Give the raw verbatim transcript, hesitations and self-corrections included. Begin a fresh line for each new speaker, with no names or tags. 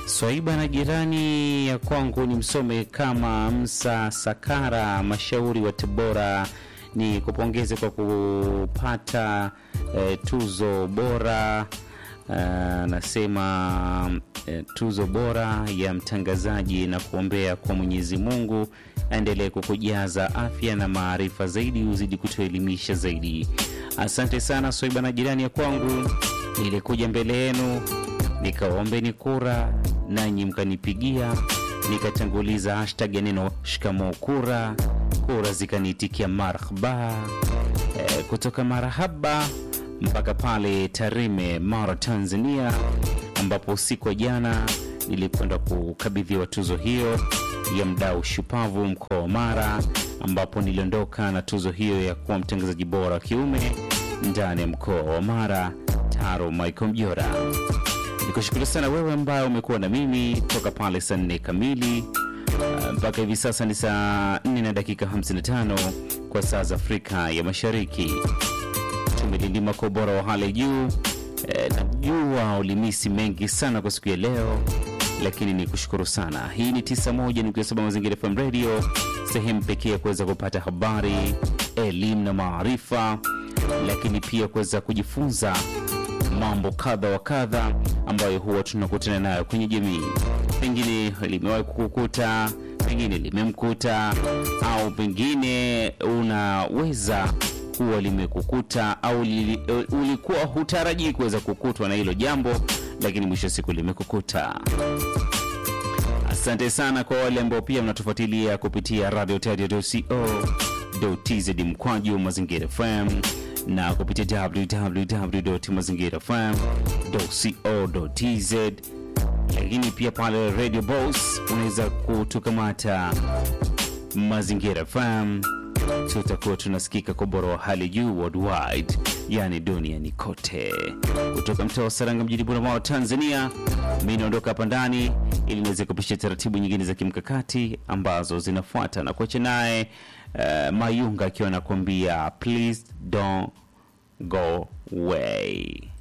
Swaiba na jirani ya kwangu ni msome kama Msa Sakara mashauri wa Tabora, ni kupongeze kwa kupata e, tuzo bora. Nasema e, tuzo bora ya mtangazaji na kuombea kwa Mwenyezi Mungu aendelee kukujaza afya na maarifa zaidi, uzidi kutuelimisha zaidi. Asante sana Swaiba na jirani ya kwangu. Nilikuja mbele yenu nikaombe ni kura, nanyi mkanipigia, nikatanguliza hashtag ya neno shikamoo kura, kura zikaniitikia marhaba. E, kutoka marhaba mpaka pale Tarime, Mara, Tanzania, ambapo usiku wa jana nilikwenda kukabidhiwa tuzo hiyo ya mdau shupavu mkoa wa Mara, ambapo niliondoka na tuzo hiyo ya kuwa mtangazaji bora wa kiume ndani ya mkoa wa Mara, Taro Michael Mjora. Nikushukuru sana wewe ambaye umekuwa na mimi toka pale saa nne kamili mpaka hivi sasa ni saa nne na dakika hamsini na tano kwa saa za Afrika ya Mashariki. Tumelindima kwa ubora wa hali juu. E, najua ulimisi mengi sana kwa siku ya leo, lakini ni kushukuru sana. Hii ni tisa moja nukta saba Mazingira F M Radio, sehemu pekee ya kuweza kupata habari, elimu na maarifa, lakini pia kuweza kujifunza mambo kadha wa kadha ambayo huwa tunakutana nayo kwenye jamii. Pengine limewahi kukukuta, pengine limemkuta, au pengine unaweza kuwa limekukuta au li, ulikuwa hutarajii kuweza kukutwa na hilo jambo, lakini mwisho siku limekukuta. Asante sana kwa wale ambao pia mnatufuatilia kupitia radio radio dot co dot tz mkwaju Mazingira F M na kupitia w w w dot mazingira f m dot co dot tz, lakini pia pale Radio Boss unaweza kutukamata Mazingira F M. Tutakuwa tunasikika kwa bora wa hali juu worldwide, yani duniani kote. Kutoka mtaa wa Saranga mjini Bunda, Tanzania, mimi naondoka hapa ndani ili niweze kupisha taratibu nyingine za kimkakati ambazo zinafuata, na kuacha naye uh, Mayunga akiwa anakuambia please don't go away.